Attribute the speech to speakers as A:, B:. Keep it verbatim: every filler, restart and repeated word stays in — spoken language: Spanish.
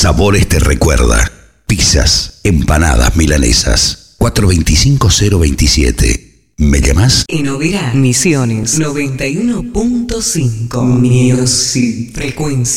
A: Sabores te recuerda. Pizzas, empanadas, milanesas. cuatro dos cinco cero dos siete. ¿Me llamas?
B: En Oberá, Misiones noventa y uno punto cinco. Music Frecuencia.